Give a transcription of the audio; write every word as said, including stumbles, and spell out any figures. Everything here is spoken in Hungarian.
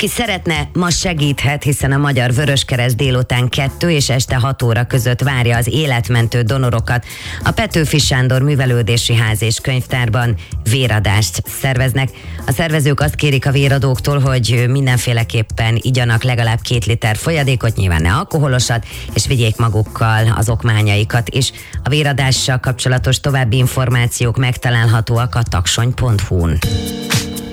Aki szeretne, ma segíthet, hiszen a Magyar Vöröskereszt délután kettő és este hat óra között várja az életmentő donorokat. A Petőfi Sándor Művelődési Ház és Könyvtárban véradást szerveznek. A szervezők azt kérik a véradóktól, hogy mindenféleképpen igyanak legalább két liter folyadékot, nyilván ne alkoholosat, és vigyék magukkal az okmányaikat is. A véradással kapcsolatos további információk megtalálhatóak a taksony pont hu-n.